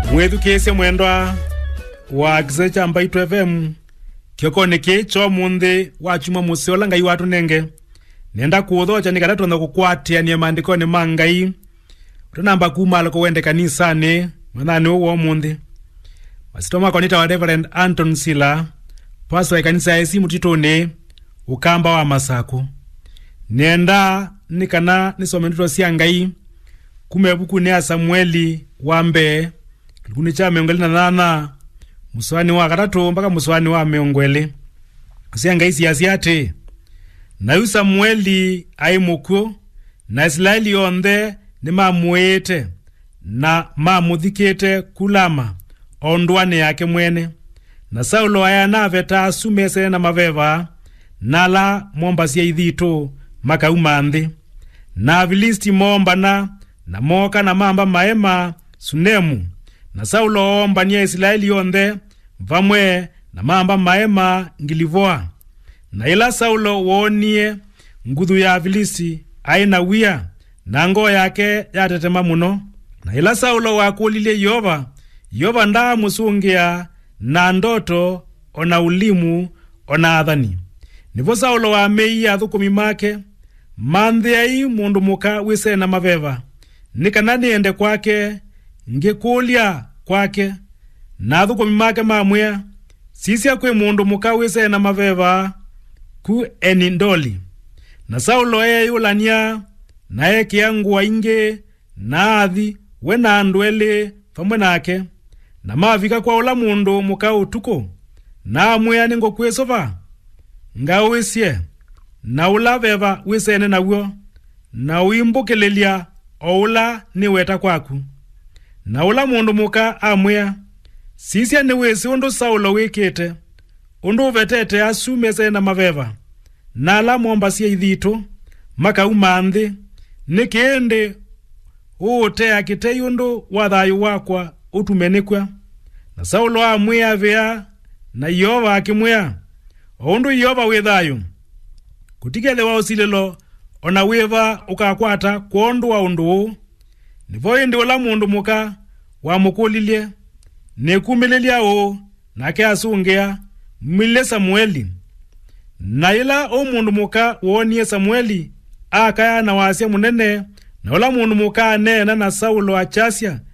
Mwetu kese mwendwa wa kisecha Mbaitu FM kyoko niki cho munde wa chuma museola ngai watu nenge nenda kuodhocha nikatatu na kukwatia ni maandiko ni mangai tunamba kumala ko wende kanisani mwanani uwo munde masitoma konita wa Reverend Anton Sila pastor kanisa ya Simu Titone ukamba wa Masako nenda nikana nisome ndito sia ngai kumebuku ne Samueli wambe kuni cha meongeli na nana muswani wa katatu mpaka muswani wa meongwele sia ngai siasiate na yu Samueli aimuko na Israeli onde ni mamuete na mamuthikete kulama ondwane yake mwene na Saulo ayana veta asumese na maveva nala momba sia ithito makaumande na Filisti mombana na moka na mamba maema Sunemu na Saulo omba ni Israeli onde vamwe na mamba maema ngilivoa na ila Saulo wonie ngudhu ya Filisti aina wia na ngo yake yatetema muno na ila Saulo wakulilie Yova nda musungia na ndoto ona ulimu ona adhani nivo Saulo wa mei ya thukumi make mandhi ai mundu muka wise na maveva nikanani ende kwake ngekulia kwake na thukumi make mamwea sisi akwe mundu muka wise na maveva ku enindoli na Saulo yulania na kiangua inge na athi wena andwele pamwe nake na mavika kwa ula mundu muka utuko na mwea ningo kwesova ngawisie na ula veva wisene na uo na uimbukelelia o ula ni weta kwaku na ula mundu muka amwea sisia ni wisi undu Saulo wikite undu vetete asumese na maveva na ala momba sia ithito maka umanthi nikende ute akite yundu wathayu wakwa utumenikwa na Saulo amwea vea na Yova akimwea undu Yova withayu kutikethe wa usililo ona wiva ukakwata kuondu wa undu nivo indi ula mundu muka wamukulilie nekumililia na ke asungia mwile Samueli na ila o mundu muka wonie Samueli akaya na wasia munene na ula mundu muka nena na Saulo achasia